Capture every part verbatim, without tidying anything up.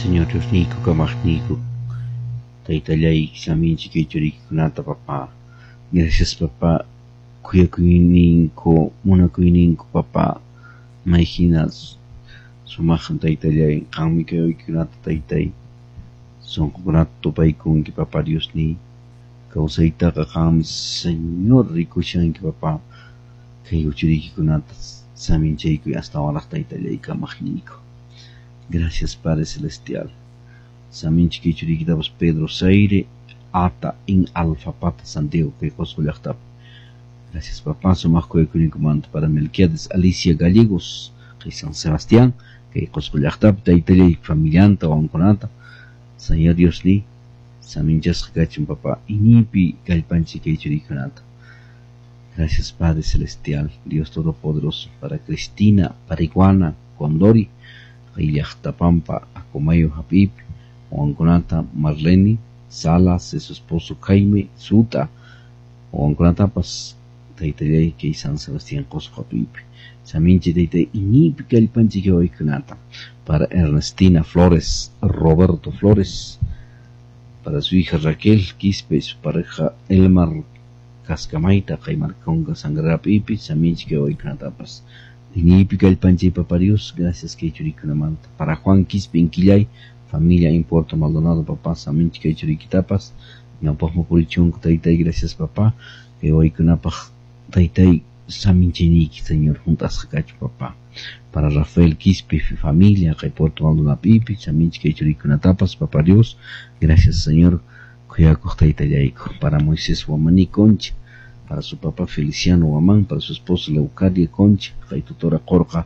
Señor Dios niku kamagniku Taytallay saminchik kay churikkunata papá. Gracias papá kuyakuyninko munakuyninko papá mayhinas sumajan taytallay qanmi kaykunata taytay sunqunata tupaykunki papá Dios ni kawsaytaqa qanmi Señor rikushanki papá kay uchurikikunata saminchaykuy hasta ahora taytallay kamagniku. Gracias Padre Celestial. Saminchik kay churikitapas Pedro Zaire Ata in Alfa Pata Santiago kay Coscollaqtap. Gracias papá sumaq kuyakuyninkumanta para Melquiades Alicia Gallegos kay San Sebastián kay Coscollaqtap taytallay familianta wankunata Señor Dios ni saminchasqa kachun papá inipi kallpanchik kay churikunata. Gracias Padre Celestial, Dios Todopoderoso, para Cristina Pariguana Condori kay Llaqtapampa Acomayo Hapipi wankunata Marlene Salas de su esposo Jaime Suta wankunatapas taytallay kay San Sebastián Cosco Hapipi saminchi taytay inipi kallpanchik kay waykunata para Ernestina Flores Roberto Flores, para su hija Raquel Quispe, su pareja Elmar Cascamaita kay Marconga Sangrera Pipi saminchi kay waykunatapas inipi kallpanchik papá Dios. Gracias kay churikunamanta para Juan Quispe Inquillay familia Importo Maldonado papá saminchik kay churikitapas ñawpaqmi purichunku taytay. Gracias papá kay waykunapaq taytay saminchiniki Señor juntasqa kachu papá para Rafael Quispe familia kay Puerto Maldonado pipi saminchik kay churikunatapas papá Dios. Gracias Señor kuyakuq taytallayku para Moisés Wamani Concha, para su papá Feliciano Guamán, para su esposa Leucadia Concha kay tutora Qorqa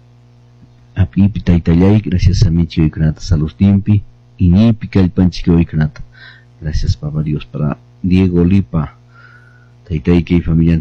Apipi taytallay. Gracias saminchik waykunata salud limpi inipi kallpanchik waykunata. Gracias papá Dios para Diego Lipa taytay kay familia